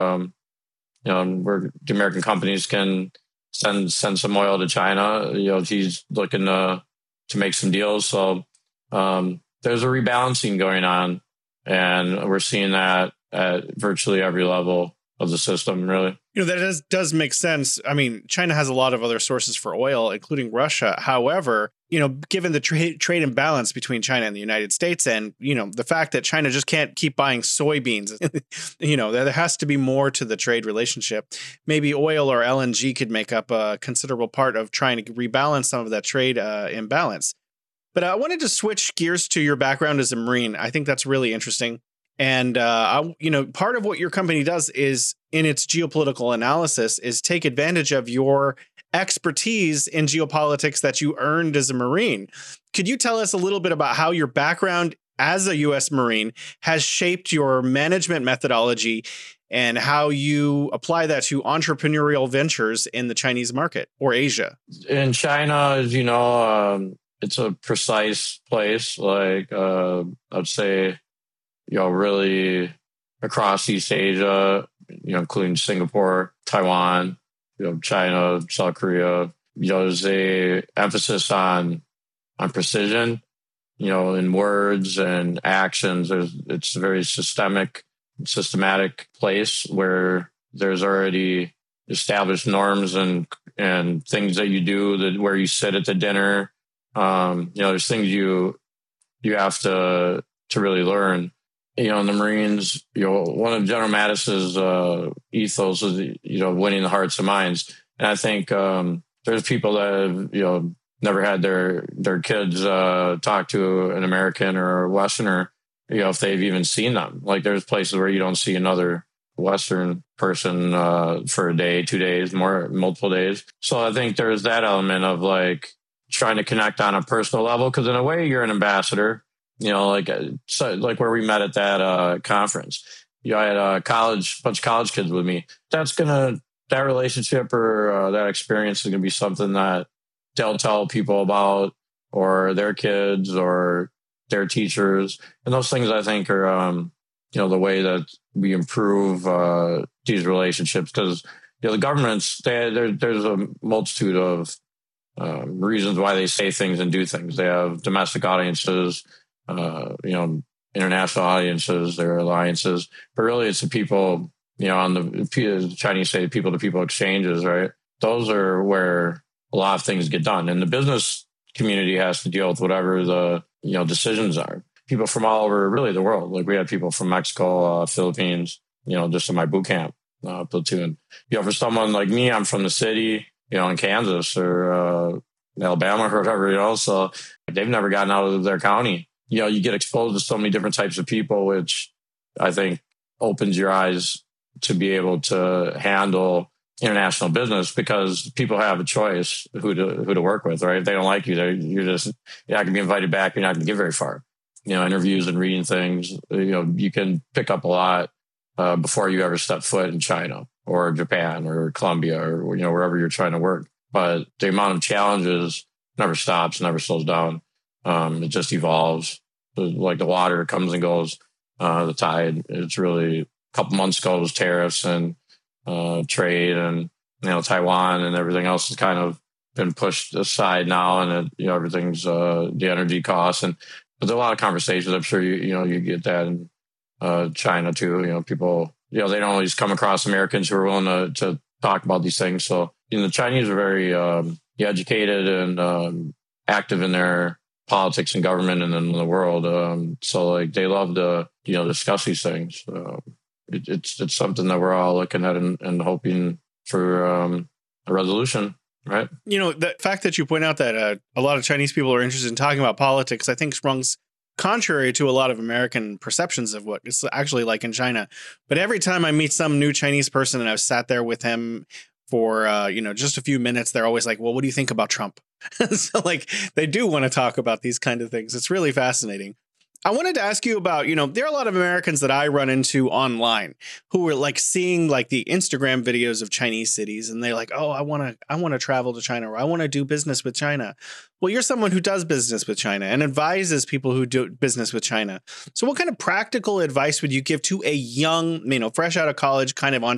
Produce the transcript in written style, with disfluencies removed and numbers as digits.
where the American companies can send some oil to China. He's looking to make some deals. So there's a rebalancing going on, and we're seeing that at virtually every level of the system, really. That does make sense. I mean, China has a lot of other sources for oil, including Russia. However, given the trade imbalance between China and the United States, and, the fact that China just can't keep buying soybeans, there has to be more to the trade relationship. Maybe oil or LNG could make up a considerable part of trying to rebalance some of that trade imbalance. But I wanted to switch gears to your background as a Marine. I think that's really interesting. And, part of what your company does is, in its geopolitical analysis, is take advantage of your expertise in geopolitics that you earned as a Marine. Could you tell us a little bit about how your background as a U.S. Marine has shaped your management methodology and how you apply that to entrepreneurial ventures in the Chinese market or Asia? In China, as you know, it's a precise place. Like, I'd say, really across East Asia, including Singapore, Taiwan, China, South Korea, there's a emphasis on precision, in words and actions. It's a very systematic place where there's already established norms and things that you do, where you sit at the dinner. There's things you have to really learn. In the Marines, one of General Mattis's ethos is, winning the hearts and minds. And I think there's people that have, never had their kids talk to an American or a Westerner, if they've even seen them. Like, there's places where you don't see another Western person for a day, 2 days, multiple days. So I think there's that element of like trying to connect on a personal level, because in a way you're an ambassador. Like where we met at that conference. I had a bunch of college kids with me. That relationship or that experience is going to be something that they'll tell people about, or their kids or their teachers. And those things, I think, are, the way that we improve these relationships. Because, the governments, there's a multitude of reasons why they say things and do things. They have domestic audiences, international audiences, their alliances, but really it's the people, on the Chinese say people-to-people exchanges, right? Those are where a lot of things get done. And the business community has to deal with whatever the, decisions are. People from all over really the world. Like, we had people from Mexico, Philippines, just in my boot camp platoon. For someone like me, I'm from the city, in Kansas or Alabama or whatever, so they've never gotten out of their county. You get exposed to so many different types of people, which I think opens your eyes to be able to handle international business, because people have a choice who to work with, right? If they don't like you, you're not going to be invited back. You're not going to get very far. Interviews and reading things, you can pick up a lot before you ever step foot in China or Japan or Colombia or, wherever you're trying to work. But the amount of challenges never stops, never slows down. It just evolves. Like the water comes and goes, the tide. It's really, a couple months ago, it was tariffs and trade, and Taiwan and everything else has kind of been pushed aside now, and everything's the energy costs, but there's a lot of conversations. I'm sure you get that in China too. People they don't always come across Americans who are willing to talk about these things. So the Chinese are very educated and active in their politics and government and in the world. So like they love to discuss these things. It's something that we're all looking at and hoping for a resolution. Right. The fact that you point out that a lot of Chinese people are interested in talking about politics, I think runs contrary to a lot of American perceptions of what it's actually like in China. But every time I meet some new Chinese person and I've sat there with him for, just a few minutes, they're always like, well, what do you think about Trump? So like they do want to talk about these kind of things. It's really fascinating. I wanted to ask you about, there are a lot of Americans that I run into online who are like seeing like the Instagram videos of Chinese cities, and they're like, oh, I want to travel to China, or I want to do business with China. Well, you're someone who does business with China and advises people who do business with China. So what kind of practical advice would you give to a young, fresh out of college kind of entrepreneur